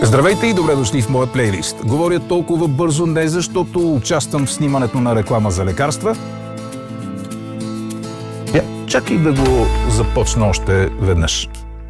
Здравейте и добре дошли в моя плейлист. Говоря толкова бързо не защото участвам в снимането на реклама за лекарства. Чакай да го започна още веднъж.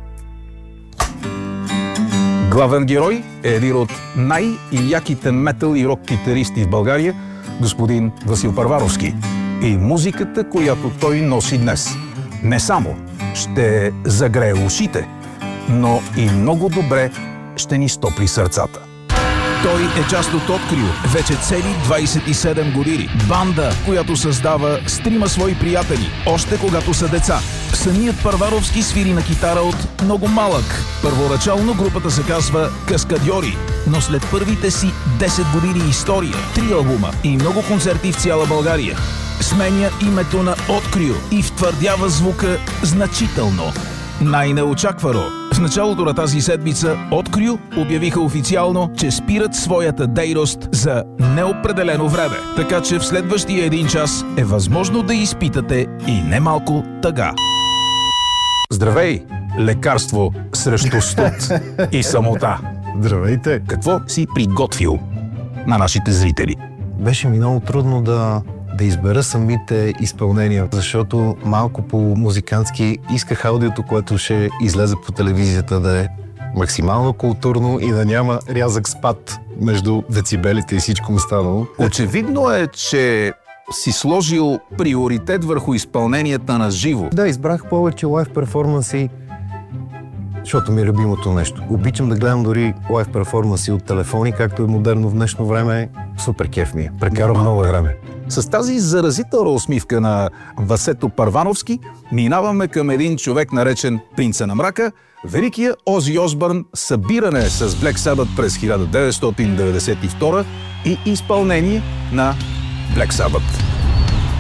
Главен герой е един от най-яките метал и рок китаристи в България, господин Васил Първановски. И музиката, която той носи днес, не само ще загрее ушите, но и много добре ще ни стопли сърцата. Той е част от Открио, вече цели 27 години. Банда, която създава с трима свои приятели, още когато са деца. Самият Първановски свири на китара от много малък. Първоначално групата се казва Каскадьори, но след първите си 10 години история, 3 албума и много концерти в цяла България, сменя името на Открио и втвърдява звука значително. Най-неочаквано, в началото на тази седмица Открио обявиха официално, че спират своята дейност за неопределено време. Така че в следващия 1 час е възможно да изпитате и немалко тъга. Здравей, лекарство срещу студ и самота. Здравейте! Какво си приготвил на нашите зрители? Беше ми много трудно да избера самите изпълнения, защото малко по-музикантски исках аудиото, което ще излезе по телевизията, да е максимално културно и да няма рязък спад между децибелите и всичко останало. Очевидно е, че си сложил приоритет върху изпълненията на живо. Да, избрах повече лайв перформанси, защото ми е любимото нещо. Обичам да гледам дори лайв перформанси от телефони, както е модерно в днешно време. Супер кеф ми е. Прекарвам много време. С тази заразителна усмивка на Васето Първановски минаваме към един човек, наречен Принца на мрака, великия Ози Осбърн, събиране с Black Sabbath през 1992 и изпълнение на Black Sabbath.